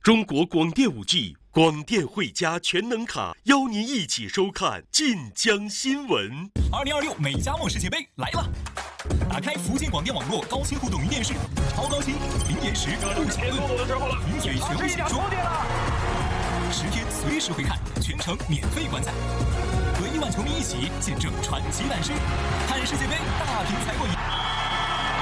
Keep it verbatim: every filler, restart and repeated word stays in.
中国广电五 G 广电汇佳全能卡，邀您一起收看晋江新闻。 二零二六美加墨世界杯来了！打开福建广电网络高清互动云电视，超高清、零延时、不卡顿，零嘴全部享受。十天随时回看，全程免费观赛，和亿万球迷一起见证传奇诞生，看世界杯大屏才过瘾。